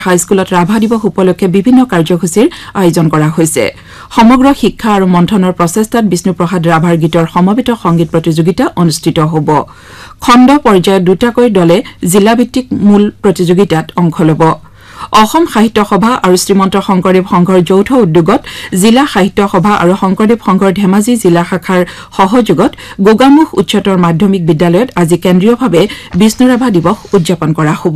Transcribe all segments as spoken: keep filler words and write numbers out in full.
হাইস্কুলত ৰাভা দিৱস উপলক্ষে বিভিন্ন কাৰ্যসূচীৰ আয়োজন কৰা হৈছে সমগ্ৰ শিক্ষা আৰু মন্থনৰ প্ৰচেষ্টাত বিষ্ণুপ্ৰসাদ ৰাভাৰ গীতৰ সমবেত সংগীত প্ৰতিযোগিতা অনুষ্ঠিত হ'ব খণ্ড পৰ্যায়ত দুটাকৈ দলে জিলাভিত্তিক মূল প্ৰতিযোগিতাত অংশ ল'ব অসম সাহিত্য সভা আৰু শ্ৰীমন্ত শংকৰদেৱ সংঘৰ যৌথ উদ্যোগত জিলা সাহিত্য সভা আৰু শংকৰদেৱ সংঘৰ ধেমাজি জিলা শাখাৰ সহযোগত গোগামুখ উচ্চতৰ মাধ্যমিক বিদ্যালয়ত আজি কেন্দ্ৰীয়ভাৱে বিষ্ণু ৰাভা দিৱস উদযাপন কৰা হ'ব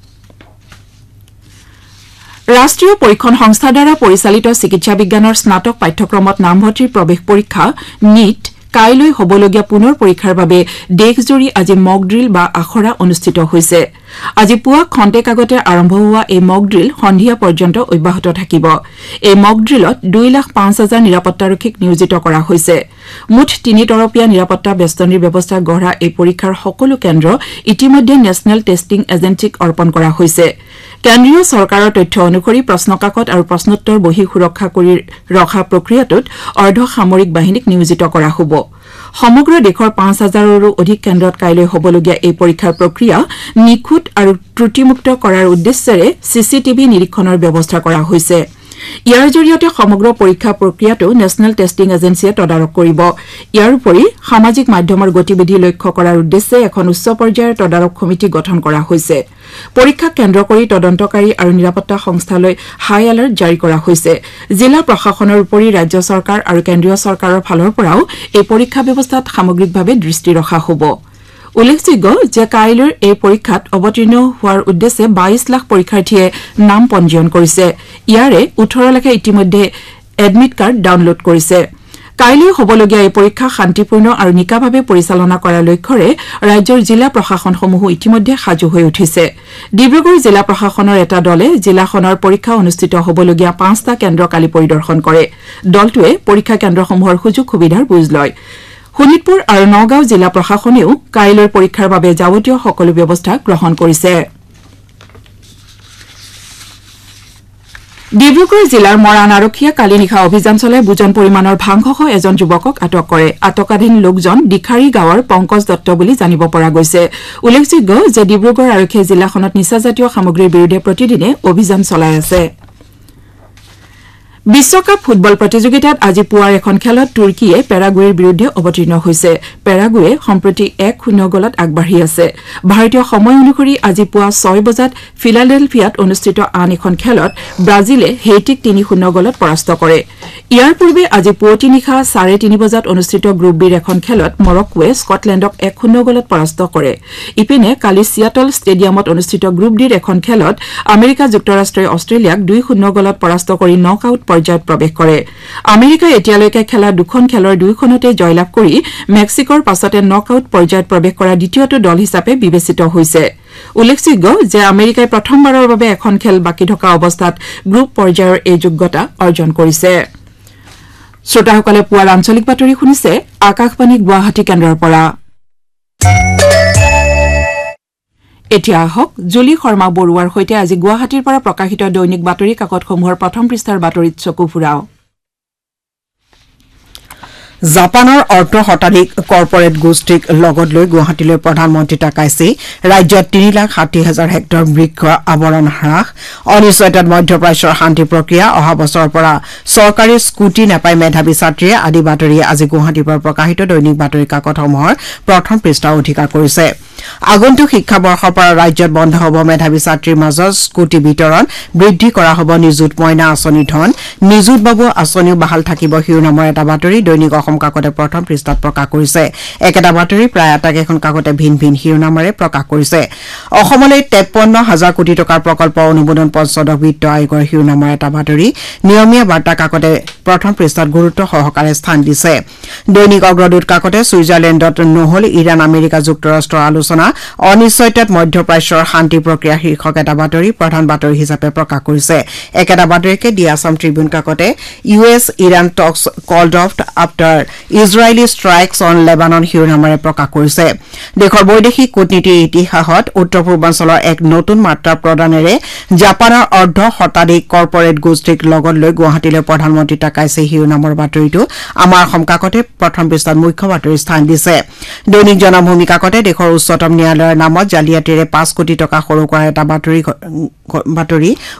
ৰাষ্ট্ৰীয় পৰীক্ষণ সংস্থাৰ দ্বাৰা পৰিচালিত চিকিৎসা বিজ্ঞানৰ স্নাতক পাঠ্যক্ৰমত নামভৰ্তিৰ প্ৰৱেশ পৰীক্ষা নীট কাইলৈ হ'বলগীয়া পুনৰ পৰীক্ষাৰ বাবে দেশজুৰি আজি মক ড্ৰিল বা আখৰা অনুষ্ঠিত হৈছে আজি পুৱা খন্তেক আগতে আৰম্ভ হোৱা এই মক ড্ৰিল সন্ধিয়া পৰ্যন্ত অব্যাহত থাকিব এই মক ড্ৰিলত দুই লাখ পাঁচ হাজাৰ নিৰাপত্তাৰক্ষীক নিয়োজিত কৰা হৈছে মুঠ তিনি তৰপীয়া নিৰাপত্তা বেষ্টনীৰ ব্যৱস্থা গঢ়া এই পৰীক্ষাৰ সকলো কেন্দ্ৰ ইতিমধ্যে নেশ্যনেল টেষ্টিং এজেন্সিক অৰ্পণ কৰা হৈছে কেন্দ্ৰীয় চৰকাৰৰ তথ্য অনুসৰি প্ৰশ্নকাকত আৰু প্ৰশ্নোত্তৰ বহি সুৰক্ষা কৰি ৰখা প্ৰক্ৰিয়াটোত অৰ্ধ সামৰিক বাহিনীক নিয়োজিত কৰা হ'ব সমগ্ৰ দেশৰ পাঁচ হাজাৰৰো অধিক কেন্দ্ৰত কাইলৈ হ'বলগীয়া এই পৰীক্ষাৰ প্ৰক্ৰিয়া নিখুঁত আৰু ত্ৰুটিমুক্ত কৰাৰ উদ্দেশ্যেৰে চিচিটিভি নিৰীক্ষণৰ ব্যৱস্থা কৰা হৈছে ইয়াৰ জৰিয়তে সমগ্ৰ পৰীক্ষা প্ৰক্ৰিয়াটো নেশ্যনেল টেষ্টিং এজেন্সিয়ে তদাৰক কৰিব ইয়াৰ উপৰি সামাজিক মাধ্যমৰ গতিবিধি লক্ষ্য কৰাৰ উদ্দেশ্যে এখন উচ্চ পৰ্যায়ৰ তদাৰক সমিতি গঠন কৰা হৈছে পৰীক্ষাক কেন্দ্ৰ কৰি তদন্তকাৰী আৰু নিৰাপত্তা সংস্থালৈ হাই এলাৰ্ট জাৰি কৰা হৈছে জিলা প্ৰশাসনৰ উপৰি ৰাজ্য চৰকাৰ আৰু কেন্দ্ৰীয় চৰকাৰৰ ফালৰ পৰাও এই পৰীক্ষা ব্যৱস্থাত সামগ্ৰিকভাৱে দৃষ্টি ৰখা হ'ব উল্লেখযোগ্য যে কাইলৈৰ এই পৰীক্ষাত অৱতীৰ্ণ হোৱাৰ উদ্দেশ্যে বাইশ লাখ পৰীক্ষাৰ্থীয়ে নাম পঞ্জীয়ন কৰিছে ইয়াৰে ওঠৰ লাখে ইতিমধ্যে এডমিট কাৰ্ড ডাউনলোড কৰিছে কাইলৈ হ'বলগীয়া এই পৰীক্ষা শান্তিপূৰ্ণ আৰু নিকাভাৱে পৰিচালনা কৰাৰ লক্ষ্যৰে ৰাজ্যৰ জিলা প্ৰশাসনসমূহ ইতিমধ্যে সাজু হৈ উঠিছে ডিব্ৰুগড় জিলা প্ৰশাসনৰ এটা দলে জিলাখনৰ পৰীক্ষা অনুষ্ঠিত হ'বলগীয়া পাঁচটা কেন্দ্ৰ কালি পৰিদৰ্শন কৰে দলটোৱে পৰীক্ষা কেন্দ্ৰসমূহৰ সুযোগ সুবিধাৰ বুজ লয় শোণিতপুৰ আৰু নগাঁও জিলা প্ৰশাসনেও কাইলৈৰ পৰীক্ষাৰ বাবে যাৱতীয় সকলো ব্যৱস্থা গ্ৰহণ কৰিছে ডিব্ৰুগড় জিলাৰ মৰাণ আৰক্ষীয়ে কালি নিশা অভিযান চলাই বুজন পৰিমাণৰ ভাংসহ এজন যুৱকক আটক কৰে আটকাধীন লোকজন দিখাৰী গাঁৱৰ পংকজ দত্ত বুলি জানিব পৰা গৈছে উল্লেখযোগ্য যে ডিব্ৰুগড় আৰক্ষীয়ে জিলাখনত নিচাজাতীয় সামগ্ৰীৰ বিৰুদ্ধে প্ৰতিদিনে অভিযান চলাই আছে বিশ্বকাপ ফুটবল প্ৰতিযোগিতাত আজি পুৱাৰ এখন খেলত তুৰ্কীয়ে পেৰাগুৱেৰ বিৰুদ্ধে অৱতীৰ্ণ হৈছে পেৰাগুৱে সম্প্ৰতি এক শূন্য গলত আগবাঢ়ি আছে ভাৰতীয় সময় অনুসৰি আজি পুৱা ছয় বজাত ফিলাডেলফিয়াত অনুষ্ঠিত আন এখন খেলত ব্ৰাজিলে হেইটিক তিনি শূন্য গলত পৰাস্ত কৰে ইয়াৰ পূৰ্বে আজি পুৱতি নিশা চাৰে তিনি বজাত অনুষ্ঠিত গ্ৰুপ বিৰ এখন খেলত মৰক্কোৱে স্কটলেণ্ডক এক শূন্য গলত পৰাস্ত কৰে ইপিনে কালি চিয়াটল ষ্টেডিয়ামত অনুষ্ঠিত গ্ৰুপ ডিৰ এখন খেলত আমেৰিকা যুক্তৰাষ্ট্ৰই অষ্ট্ৰেলিয়াক দুই শূন্য গলত পৰাস্ত কৰি নক আউট পৰ্যায়ত প্ৰৱেশ কৰে আমেৰিকাই এতিয়ালৈকে খেলা দুখন খেলৰ দুইখনতে জয়লাভ কৰি মেক্সিকৰ পাছতে নক আউট পৰ্যায়ত প্ৰৱেশ কৰা দ্বিতীয়টো দল হিচাপে বিবেচিত হৈছে উল্লেখযোগ্য যে আমেৰিকাই প্ৰথমবাৰৰ বাবে এখন খেল বাকি থকা অৱস্থাত গ্ৰুপ পৰ্যায়ৰ এই যোগ্যতা অৰ্জন কৰিছে শ্ৰোতাসকলে পুৱাৰ আঞ্চলিক বাতৰি শুনিছে আকাশবাণী গুৱাহাটী কেন্দ্ৰৰ পৰা এতিয়া আহক জুলি শৰ্মা বৰুৱাৰ সৈতে আজি গুৱাহাটীৰ পৰা প্ৰকাশিত দৈনিক বাতৰি কাকতসমূহৰ প্ৰথম পৃষ্ঠাৰ বাতৰিত চকু ফুৰাও জাপানৰ অৰ্ধ শতাধিক কৰ্পৰেট গোষ্ঠীক লগত লৈ গুৱাহাটীলৈ প্ৰধানমন্ত্ৰী তাকাইছে ৰাজ্যত তিনি লাখ ষাঠি হাজাৰ হেক্টৰ বৃক্ষ আৱৰণ হ্ৰাস অনিশ্চয়তাত মধ্যপ্ৰাচ্যৰ শান্তি প্ৰক্ৰিয়া অহা বছৰৰ পৰা চৰকাৰী স্কুটি নাপাই মেধাৱী ছাত্ৰীয়ে আদি বাতৰিয়ে আজি গুৱাহাটীৰ পৰা প্ৰকাশিত দৈনিক বাতৰি কাকতসমূহৰ প্ৰথম পৃষ্ঠা অধিকাৰ কৰিছে আগন্তুক শিক্ষাবৰ্ষৰ পৰা ৰাজ্যত বন্ধ হ'ব মেধাৱী ছাত্ৰীৰ মাজত স্কুটি বিতৰণ বৃদ্ধি কৰা হ'ব নিযুত মইনা আঁচনি ধন নিযুত বাবু আঁচনিও বাহাল থাকিব শিৰোনামৰ এটা বাতৰি দৈনিক অসম কাকতে প্ৰথম পৃষ্ঠাত প্ৰকাশ কৰিছে একেটা বাতৰি প্ৰায় আটাইকেইখন কাকতে ভিন ভিন শিৰোনামেৰে প্ৰকাশ কৰিছে অসমলৈ তেপন্ন হাজাৰ কোটি টকাৰ প্ৰকল্প অনুমোদন পঞ্চদশ বিত্ত আয়োগৰ শিৰোনামৰ এটা বাতৰি নিয়মীয়া বাৰ্তা কাকতে প্ৰথম পৃষ্ঠাত গুৰুত্ব সহকাৰে স্থান দিছে দৈনিক অগ্ৰদূত কাকতে ছুইজাৰলেণ্ডত নহল ইৰাণ আমেৰিকা যুক্তৰাষ্ট্ৰৰ আলোচনা অনিশ্চয়তাত মধ্যপ্ৰাচ্যৰ শান্তি প্ৰক্ৰিয়া শীৰ্ষক এটা বাতৰি প্ৰধান বাতৰি হিচাপে প্ৰকাশ কৰিছে একেটা বাতৰিকে দি Assam Tribune কাকতে U S Iran Tux called off after Israeli ষ্ট্ৰাইকছ on Lebanon শিৰোনামেৰে প্ৰকাশ কৰিছে দেশৰ বৈদেশিক কূটনীতিৰ ইতিহাসত উত্তৰ পূৰ্বাঞ্চলৰ এক নতুন মাত্ৰা প্ৰদানেৰে জাপানৰ অৰ্ধ শতাধিক কৰ্পৰেট গোষ্ঠীক লগত লৈ গুৱাহাটীলৈ প্ৰধানমন্ত্ৰী তাকাইছে শিৰোনামৰ বাতৰিটো আমাৰ অসম কাকতে প্ৰথম পৃষ্ঠাত মুখ্য বাতৰি স্থান দিছে দৈনিক জনভূমি কাকতে দেশৰ উচ্চতম উচ্চতম ন্যায়ালয়ৰ নামত জালিয়াতিৰে পাঁচ কোটি টকা সৰু কৰাৰ এটা বাতৰি বাতৰি